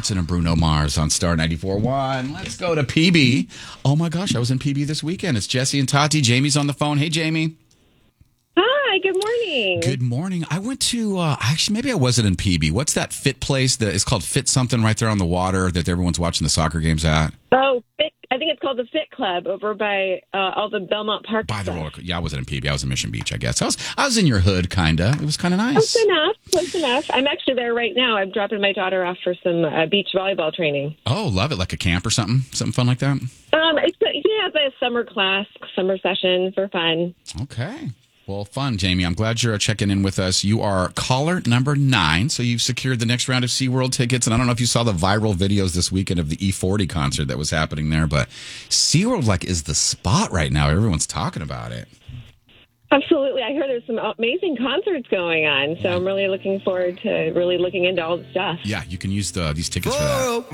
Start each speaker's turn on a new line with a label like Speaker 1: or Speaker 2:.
Speaker 1: Johnson and Bruno Mars on Star 94.1. Let's go to PB. Oh my gosh, I was in PB this weekend. It's Jesse and Tati. Jamie's on the phone. Hey, Jamie.
Speaker 2: Hi, good morning.
Speaker 1: Good morning. I went to, actually, maybe I wasn't in PB. What's that fit place that is called Fit Something right there on the water that everyone's watching the soccer games at?
Speaker 2: Oh, I think it's called the Fit Club over by all the Belmont Park
Speaker 1: By the
Speaker 2: stuff.
Speaker 1: roller. Yeah, I wasn't in PB. I was in Mission Beach, I guess. I was in your hood, kind of. It was kind of nice.
Speaker 2: Close enough. I'm actually there right now. I'm dropping my daughter off for some beach volleyball training.
Speaker 1: Oh, love it. Like a camp or something? Something fun like that?
Speaker 2: It's a summer class, summer session for fun.
Speaker 1: Okay. Well, fun, Jamie. I'm glad you're checking in with us. You are caller number 9, so you've secured the next round of SeaWorld tickets. And I don't know if you saw the viral videos this weekend of the E40 concert that was happening there, but SeaWorld is the spot right now. Everyone's talking about it.
Speaker 2: Absolutely. I heard there's some amazing concerts going on, so I'm really looking forward to really looking into all the stuff.
Speaker 1: Yeah, you can use these tickets for that.